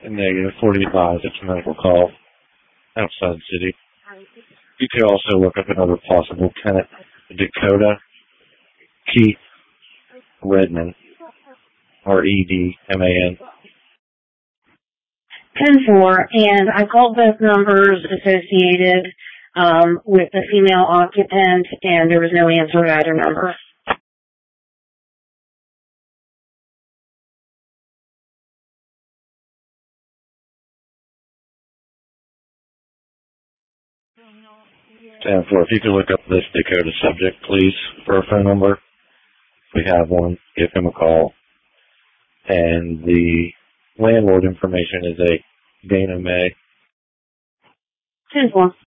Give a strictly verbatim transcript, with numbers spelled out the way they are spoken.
Negative forty-five. It's a medical call outside the city. You could also look up another possible tenant, Dakota Keith Redman, R E D M A N. ten four, and I called both numbers associated um, with the female occupant, and there was no answer to either number. ten four, if you could look up this Dakota subject, please, for a phone number. If we have one, give him a call. And the landlord information is a Dana May. ten four.